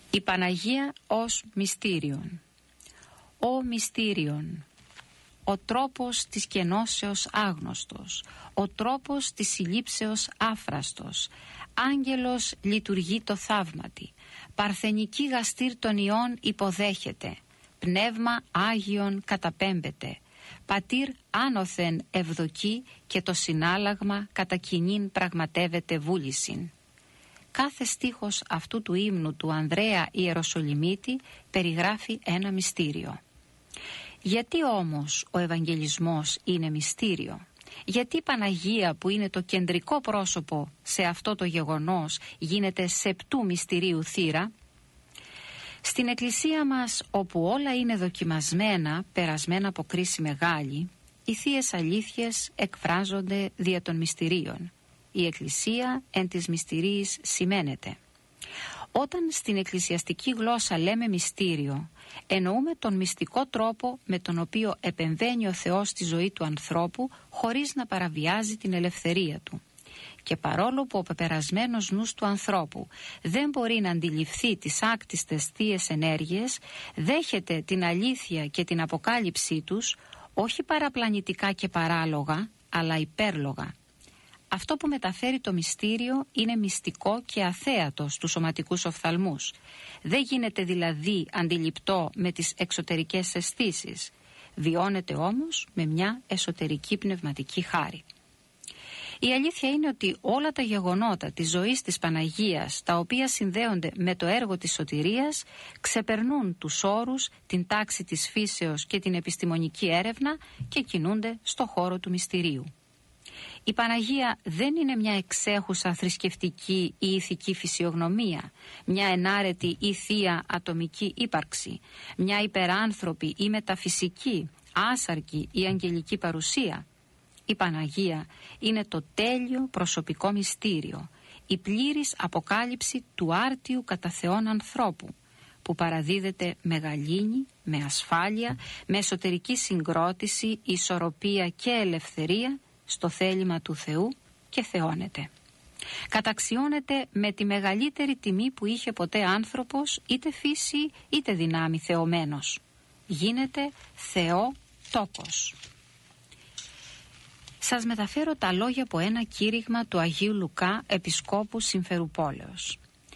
Η Παναγία ως μυστήριον. Ο μυστήριον, ο τρόπος της κενώσεως άγνωστος, ο τρόπος της συλλήψεως άφραστος, άγγελος λειτουργεί το θαύματι, παρθενική γαστήρ των ιών υποδέχεται, πνεύμα Άγιον καταπέμπεται, πατήρ άνωθεν ευδοκεί και το συνάλλαγμα κατά κοινήν πραγματεύεται βούλησιν. Κάθε στίχος αυτού του ύμνου του Ανδρέα Ιεροσολυμίτη περιγράφει ένα μυστήριο. Γιατί όμως ο Ευαγγελισμός είναι μυστήριο? Γιατί η Παναγία, που είναι το κεντρικό πρόσωπο σε αυτό το γεγονός, γίνεται σεπτού μυστηρίου θύρα? Στην Εκκλησία μας, όπου όλα είναι δοκιμασμένα, περασμένα από κρίση μεγάλη, οι θείες αλήθειες εκφράζονται δια των μυστηρίων. Η Εκκλησία εν της μυστηρίης σημαίνεται. Όταν στην εκκλησιαστική γλώσσα λέμε μυστήριο, εννοούμε τον μυστικό τρόπο με τον οποίο επεμβαίνει ο Θεός στη ζωή του ανθρώπου χωρίς να παραβιάζει την ελευθερία του. Και παρόλο που ο πεπερασμένος νους του ανθρώπου δεν μπορεί να αντιληφθεί τις άκτιστες θείες ενέργειες, δέχεται την αλήθεια και την αποκάλυψή τους, όχι παραπλανητικά και παράλογα, αλλά υπέρλογα. Αυτό που μεταφέρει το μυστήριο είναι μυστικό και αθέατο στους σωματικούς οφθαλμούς. Δεν γίνεται δηλαδή αντιληπτό με τις εξωτερικές αισθήσεις. Βιώνεται όμως με μια εσωτερική πνευματική χάρη. Η αλήθεια είναι ότι όλα τα γεγονότα της ζωής της Παναγίας, τα οποία συνδέονται με το έργο της σωτηρίας, ξεπερνούν τους όρους, την τάξη της φύσεως και την επιστημονική έρευνα και κινούνται στο χώρο του μυστηρίου. Η Παναγία δεν είναι μια εξέχουσα θρησκευτική ή ηθική φυσιογνωμία, μια ενάρετη ή θεία ατομική ύπαρξη, μια υπεράνθρωπη ή μεταφυσική, άσαρκη ή αγγελική παρουσία. Η Παναγία είναι το τέλειο προσωπικό μυστήριο, η πλήρης αποκάλυψη του άρτιου κατά Θεόν ανθρώπου, που παραδίδεται με γαλήνη, με ασφάλεια, με εσωτερική συγκρότηση, ισορροπία και ελευθερία στο θέλημα του Θεού και θεώνεται. Καταξιώνεται με τη μεγαλύτερη τιμή που είχε ποτέ άνθρωπος, είτε φύση είτε δυνάμει θεωμένος. Γίνεται Θεό τόκος. Σας μεταφέρω τα λόγια από ένα κήρυγμα του Αγίου Λουκά, Επισκόπου Συμφερουπόλεως.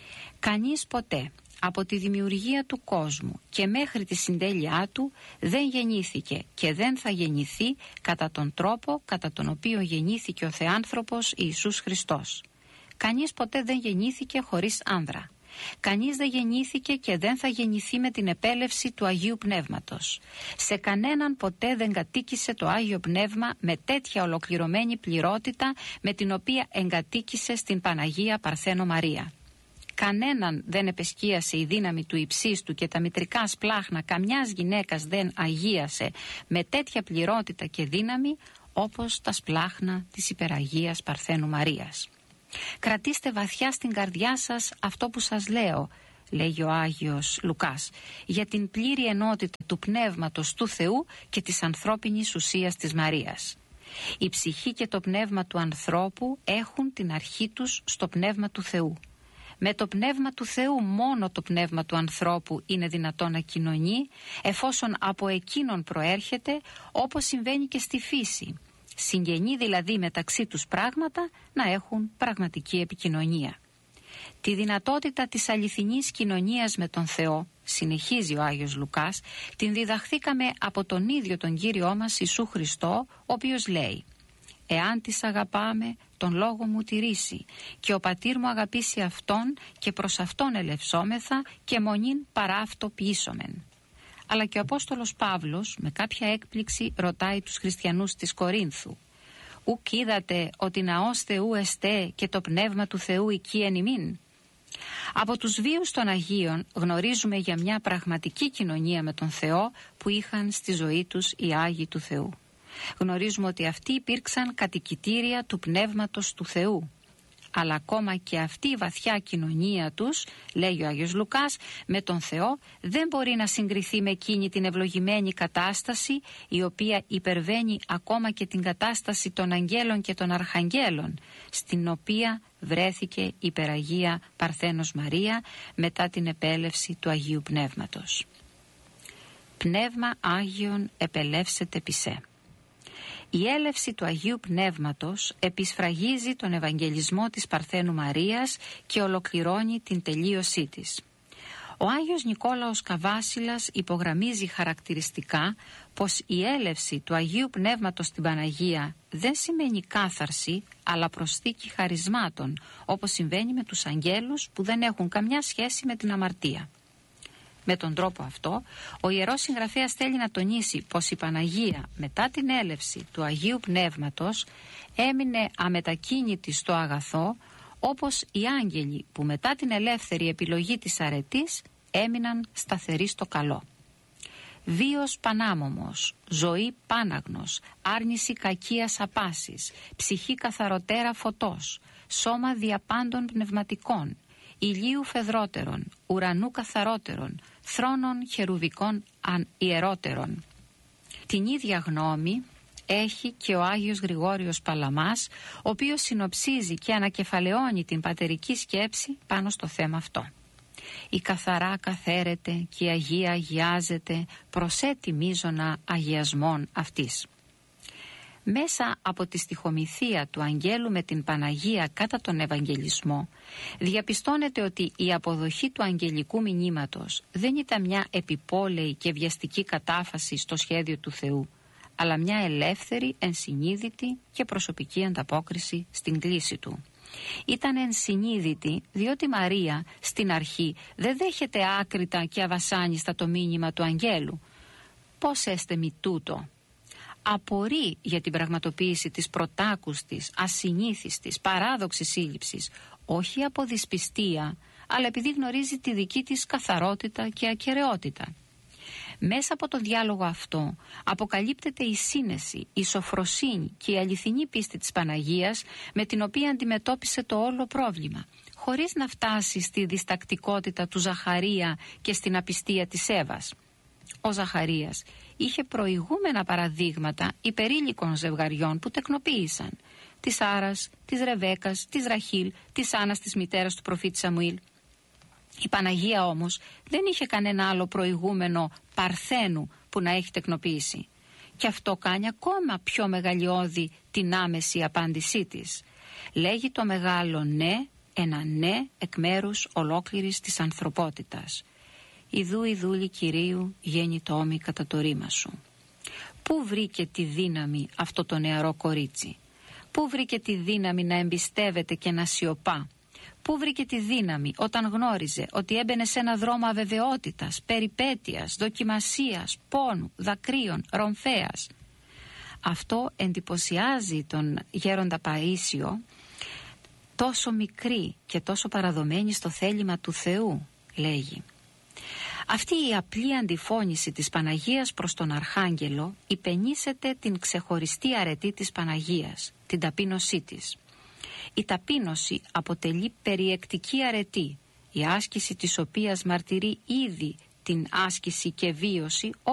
Κανείς ποτέ από τη δημιουργία του κόσμου και μέχρι τη συντέλειά του δεν γεννήθηκε και δεν θα γεννηθεί κατά τον τρόπο κατά τον οποίο γεννήθηκε ο Θεάνθρωπος Ιησούς Χριστός. Κανείς ποτέ δεν γεννήθηκε χωρίς άνδρα. Κανείς δεν γεννήθηκε και δεν θα γεννηθεί με την επέλευση του Αγίου Πνεύματος. Σε κανέναν ποτέ δεν κατοίκησε το Άγιο Πνεύμα με τέτοια ολοκληρωμένη πληρότητα με την οποία εγκατοίκησε στην Παναγία Παρθένο Μαρία. Κανέναν δεν επεσκίασε η δύναμη του υψίστου και τα μητρικά σπλάχνα καμιάς γυναίκας δεν αγίασε με τέτοια πληρότητα και δύναμη όπως τα σπλάχνα της υπεραγίας Παρθένου Μαρίας. Κρατήστε βαθιά στην καρδιά σας αυτό που σας λέω, λέγει ο Άγιος Λουκάς, για την πλήρη ενότητα του πνεύματος του Θεού και της ανθρώπινης ουσίας της Μαρίας. Η ψυχή και το πνεύμα του ανθρώπου έχουν την αρχή τους στο πνεύμα του Θεού. Με το πνεύμα του Θεού μόνο το πνεύμα του ανθρώπου είναι δυνατόν να κοινωνεί, εφόσον από εκείνον προέρχεται, όπως συμβαίνει και στη φύση. Συγγενεί δηλαδή μεταξύ τους πράγματα να έχουν πραγματική επικοινωνία. Τη δυνατότητα της αληθινής κοινωνίας με τον Θεό, συνεχίζει ο Άγιος Λουκάς, την διδαχθήκαμε από τον ίδιο τον Κύριό μας Ιησού Χριστό, ο οποίος λέει: «Εάν της αγαπάμε, τον λόγο μου τηρήσει, και ο πατήρ μου αγαπήσει αυτόν, και προς αυτόν ελευσόμεθα, και μονήν παρά αυτό ποιήσομεν». Αλλά και ο Απόστολος Παύλος με κάποια έκπληξη ρωτάει τους χριστιανούς της Κορίνθου: «Ουκ είδατε ότι ναός Θεού εστέ και το πνεύμα του Θεού εκεί εν ημίν?» Από τους βίους των Αγίων γνωρίζουμε για μια πραγματική κοινωνία με τον Θεό που είχαν στη ζωή τους οι Άγιοι του Θεού. Γνωρίζουμε ότι αυτοί υπήρξαν κατοικητήρια του Πνεύματος του Θεού. αλλά ακόμα και αυτή η βαθιά κοινωνία τους, λέει ο Άγιος Λουκάς, με τον Θεό δεν μπορεί να συγκριθεί με εκείνη την ευλογημένη κατάσταση η οποία υπερβαίνει ακόμα και την κατάσταση των αγγέλων και των αρχαγγέλων, στην οποία βρέθηκε η υπεραγία Παρθένος Μαρία μετά την επέλευση του Αγίου Πνεύματος. Πνεύμα Άγιον επελεύσετε πισέ. Η έλευση του Αγίου Πνεύματος επισφραγίζει τον Ευαγγελισμό της Παρθένου Μαρίας και ολοκληρώνει την τελείωσή της. Ο Άγιος Νικόλαος Καβάσιλας υπογραμμίζει χαρακτηριστικά πως η έλευση του Αγίου Πνεύματος στην Παναγία δεν σημαίνει κάθαρση, αλλά προσθήκη χαρισμάτων, όπως συμβαίνει με τους αγγέλους που δεν έχουν καμιά σχέση με την αμαρτία. Με τον τρόπο αυτό, ο Ιερός Συγγραφέας θέλει να τονίσει πως η Παναγία μετά την έλευση του Αγίου Πνεύματος έμεινε αμετακίνητη στο αγαθό, όπως οι άγγελοι που μετά την ελεύθερη επιλογή της αρετής έμειναν σταθεροί στο καλό. Βίος πανάμωμος, ζωή πάναγνος, άρνηση κακίας απάσης, ψυχή καθαροτέρα φωτός, σώμα διαπάντων πνευματικών, ηλίου φεδρότερων, ουρανού καθαρότερων, θρόνων χερουβικών ιερότερων. Την ίδια γνώμη έχει και ο Άγιος Γρηγόριος Παλαμάς, ο οποίος συνοψίζει και ανακεφαλαιώνει την πατερική σκέψη πάνω στο θέμα αυτό. Η καθαρά καθαίρεται και η Αγία αγιάζεται, προσέτει μείζωνα αγιασμών αυτής. Μέσα από τη στιχομυθία του αγγέλου με την Παναγία κατά τον Ευαγγελισμό διαπιστώνεται ότι η αποδοχή του αγγελικού μηνύματος δεν ήταν μια επιπόλαιη και βιαστική κατάφαση στο σχέδιο του Θεού, αλλά μια ελεύθερη, ενσυνείδητη και προσωπική ανταπόκριση στην κλήση του. Ήταν ενσυνείδητη διότι Μαρία στην αρχή δεν δέχεται άκρητα και αβασάνιστα το μήνυμα του αγγέλου. Πώς έστε μη τούτο? Απορεί για την πραγματοποίηση της πρωτάκουστης, ασυνήθιστης, παράδοξης σύλληψης, όχι από δυσπιστία, αλλά επειδή γνωρίζει τη δική της καθαρότητα και ακεραιότητα. Μέσα από τον διάλογο αυτό αποκαλύπτεται η σύνεση, η σοφροσύνη και η αληθινή πίστη της Παναγίας με την οποία αντιμετώπισε το όλο πρόβλημα, χωρίς να φτάσει στη διστακτικότητα του Ζαχαρία και στην απιστία της Εύας. Ο Ζαχαρίας είχε προηγούμενα παραδείγματα υπερήλικων ζευγαριών που τεκνοποίησαν, της Άρας, της Ρεβέκας, της Ραχήλ, της Άννας της μητέρας του προφήτη Σαμουήλ. Η Παναγία όμως δεν είχε κανένα άλλο προηγούμενο παρθένου που να έχει τεκνοποίησει. Και αυτό κάνει ακόμα πιο μεγαλειώδη την άμεση απάντησή της. Λέγει το μεγάλο ναι, ένα ναι εκ μέρους ολόκληρης της ανθρωπότητας. Ιδού η δούλη Κυρίου γέννητόμη κατά το ρήμα σου. Πού βρήκε τη δύναμη αυτό το νεαρό κορίτσι? Πού βρήκε τη δύναμη να εμπιστεύεται και να σιωπά? Πού βρήκε τη δύναμη όταν γνώριζε ότι έμπαινε σε ένα δρόμο αβεβαιότητας, περιπέτειας, δοκιμασίας, πόνου, δακρύων, ρομφέας? Αυτό εντυπωσιάζει τον γέροντα Παΐσιο, τόσο μικρή και τόσο παραδομένη στο θέλημα του Θεού, λέγει. Αυτή η απλή αντιφώνηση της Παναγίας προς τον Αρχάγγελο υπενήσεται την ξεχωριστή αρετή της Παναγίας, την ταπείνωσή της. Η ταπείνωση αποτελεί περιεκτική αρετή, η άσκηση της οποίας μαρτυρεί ήδη την άσκηση και βίωση